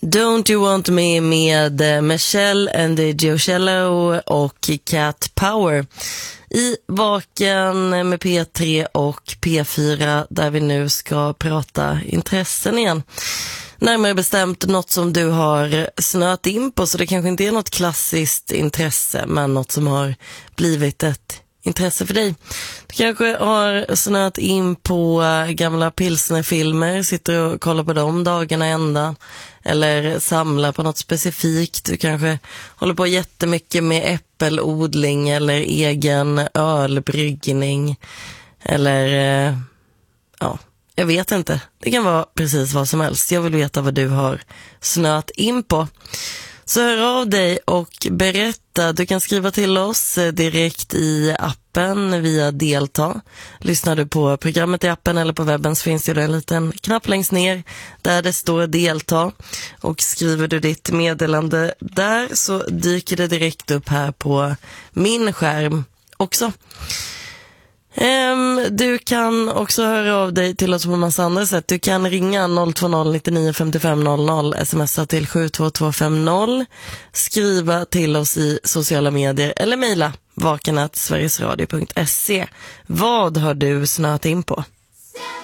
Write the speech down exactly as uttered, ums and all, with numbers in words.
Don't You Want Me med Michelle and the Giocello och Cat Power i Vaken med P tre och P fyra, där vi nu ska prata intressen igen. Närmare bestämt något som du har snöat in på, så det kanske inte är något klassiskt intresse, men något som har blivit ett intresse för dig. Du kanske har snöat in på gamla pilsnerfilmer, sitter och kollar på dem dagarna ända, eller samlar på något specifikt. Du kanske håller på jättemycket med äppelodling eller egen ölbryggning, eller ja, jag vet inte. Det kan vara precis vad som helst. Jag vill veta vad du har snöat in på. Så hör av dig och berätta. Du kan skriva till oss direkt i appen via Delta. Lyssnar du på programmet i appen eller på webben så finns det en liten knapp längst ner där det står Delta. Och skriver du ditt meddelande där så dyker det direkt upp här på min skärm också. Um, du kan också höra av dig till oss på en massa andra sätt. Du kan ringa noll två noll nio nio fem fem noll noll, smsa till sju två två fem noll, skriva till oss i sociala medier eller mejla vaken at sverigesradio punkt se. Vad har du snöat in på?